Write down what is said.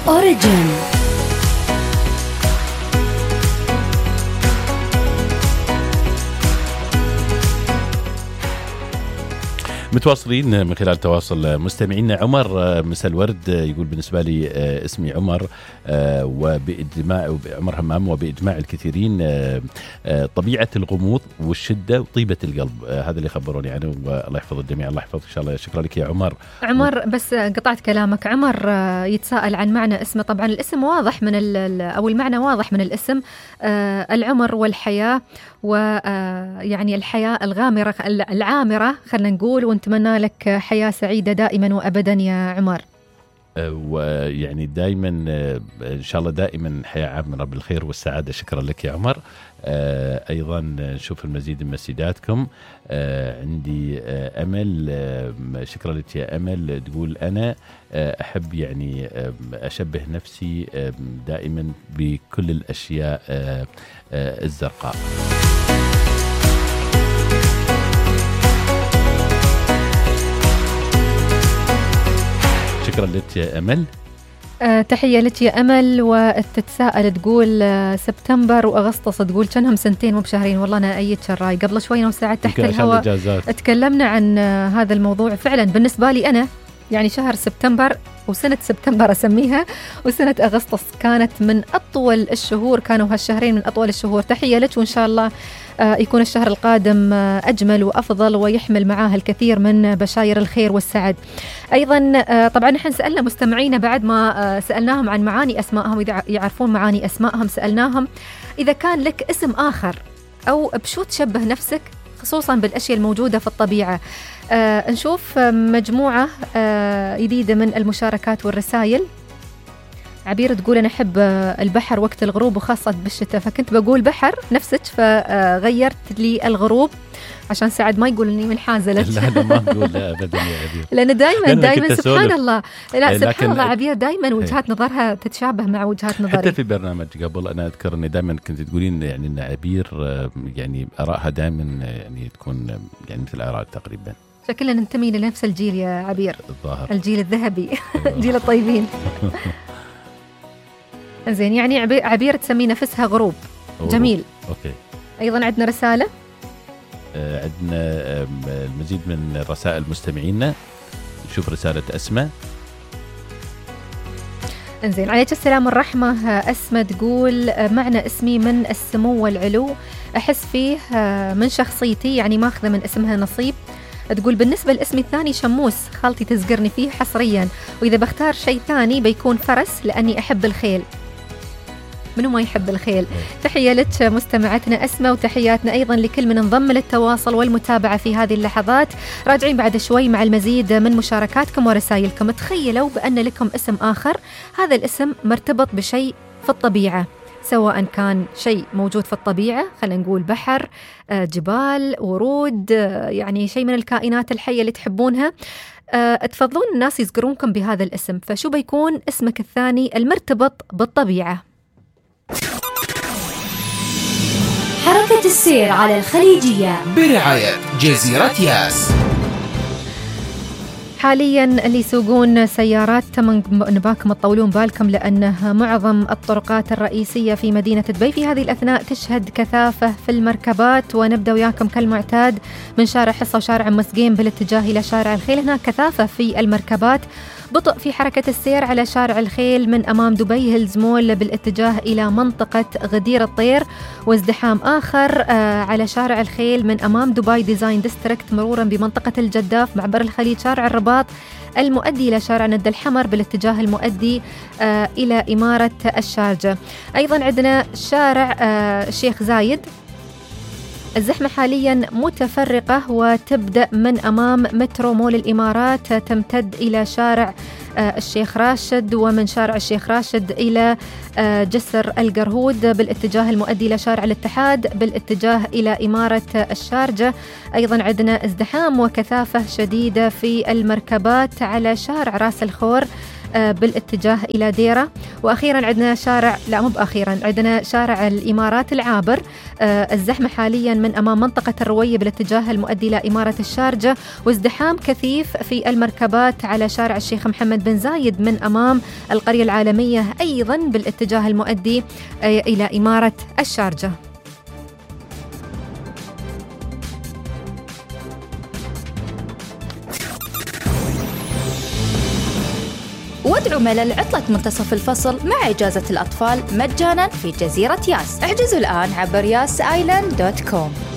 أوريجين. متواصلين من خلال تواصل مستمعينا. عمر مساء الورد يقول بالنسبة لي اسمي عمر وبإجماع عمر همام وبإجماع الكثيرين طبيعة الغموض والشدة وطيبة القلب، هذا اللي خبروني عنه والله يحفظ الجميع. الله يحفظك إن شاء الله. شكرا لك يا عمر. عمر بس قطعت كلامك. عمر يتساءل عن معنى اسمه. طبعا الاسم واضح من أو المعنى واضح من الاسم، العمر والحياة، ويعني الحياة الغامرة العامرة خلنا نقول، ونتمنى لك حياة سعيدة دائما وأبدا يا عمر. ويعني دائما إن شاء الله دائما حياة عامرة بالخير والسعادة. شكرا لك يا عمر. أيضا نشوف المزيد من مسيداتكم. عندي أمل، شكرا لك يا أمل، تقول أنا أحب يعني أشبه نفسي دائما بكل الأشياء الزرقاء. شكرا لك يا أمل. تحية لك يا أمل. وتتساءل تقول سبتمبر وأغسطس، تقول كانهم سنتين مو بشهرين. والله أنا أيدك الرأي. قبل شوي وساعات تحت الهواء تكلمنا عن هذا الموضوع. فعلا بالنسبة لي أنا يعني شهر سبتمبر وسنة سبتمبر أسميها وسنة أغسطس كانت من أطول الشهور، كانوا هالشهرين من أطول الشهور. تحية لك، وإن شاء الله يكون الشهر القادم أجمل وأفضل ويحمل معاه الكثير من بشاير الخير والسعد. أيضا طبعا نحن سألنا مستمعينا بعد ما سألناهم عن معاني أسمائهم، إذا يعرفون معاني أسمائهم سألناهم إذا كان لك اسم آخر أو بشو تشبه نفسك خصوصا بالأشياء الموجودة في الطبيعة. نشوف مجموعة جديدة من المشاركات والرسائل. عبير تقول أنا أحب البحر وقت الغروب وخاصة بالشتاء، فكنت بقول بحر نفسك فغيرت لي الغروب عشان سعد ما يقول إني منحازة لك. لا ما أقول أبدا يا عبير، لأن دائما سبحان الله، لا سبحان الله عبير دائما وجهات نظرها تتشابه مع وجهات نظري. حتى في برنامج قبل أنا أذكر إني دائما كنت تقولين يعني إن عبير يعني آرائها دائما يعني تكون يعني مثل آراء تقريبا. شكلنا ننتمي لنفس الجيل يا عبير، الظاهر الجيل الذهبي جيل الطيبين. زين يعني عبير تسمي نفسها غروب. جميل. أوكي. أيضا عندنا رسالة، عندنا المزيد من رسائل مستمعينا. نشوف رسالة أسماء. انزين عليك السلام والرحمة. أسماء تقول معنى اسمي من السمو والعلو، أحس فيه من شخصيتي، يعني ماخذة من اسمها نصيب. تقول بالنسبة لاسمي الثاني شموس، خالتي تزقرني فيه حصريا، وإذا بختار شيء ثاني بيكون فرس لأني أحب الخيل. منو ما يحب الخيل؟ تحية لك مستمعتنا أسماء، وتحياتنا أيضا لكل من انضم للتواصل والمتابعة في هذه اللحظات. راجعين بعد شوي مع المزيد من مشاركاتكم ورسائلكم. تخيلوا بأن لكم اسم آخر، هذا الاسم مرتبط بشيء في الطبيعة، سواء كان شيء موجود في الطبيعة، خلينا نقول بحر، جبال، ورود، يعني شيء من الكائنات الحية اللي تحبونها. تفضلون الناس يذكرونكم بهذا الاسم، فشو بيكون اسمك الثاني المرتبط بالطبيعة؟ حركة السير على الخليجية برعاية جزيرة ياس. حاليا اللي يسوقون سيارات نباكم تطولون بالكم، لأنه معظم الطرقات الرئيسية في مدينة دبي في هذه الأثناء تشهد كثافة في المركبات. ونبدأ وياكم كالمعتاد من شارع حصة وشارع مسقين بالاتجاه إلى شارع الخيل. هناك كثافة في المركبات، بطء في حركة السير على شارع الخيل من أمام دبي هيلز مول بالاتجاه إلى منطقة غدير الطير، وازدحام آخر على شارع الخيل من أمام دبي ديزاين ديستريكت مرورا بمنطقة الجداف، معبر الخليج، شارع الرباط المؤدي إلى شارع ند الحمر بالاتجاه المؤدي إلى إمارة الشارجة. أيضا عندنا شارع الشيخ زايد، الزحمة حاليا متفرقة وتبدأ من أمام مترو مول الإمارات، تمتد إلى شارع الشيخ راشد، ومن شارع الشيخ راشد إلى جسر القرهود بالاتجاه المؤدي إلى شارع الاتحاد بالاتجاه إلى إمارة الشارجة. أيضا عندنا ازدحام وكثافة شديدة في المركبات على شارع راس الخور بالاتجاه إلى ديرة. وأخيرا عندنا عندنا شارع الإمارات العابر، الزحمة حاليا من أمام منطقة الروية بالاتجاه المؤدي إلى إمارة الشارجة، وازدحام كثيف في المركبات على شارع الشيخ محمد بن زايد من أمام القرية العالمية أيضا بالاتجاه المؤدي إلى إمارة الشارجة. وادعوا ملل عطلة منتصف الفصل مع إجازة الأطفال مجانا في جزيرة ياس. احجزوا الآن عبر yasisland.com.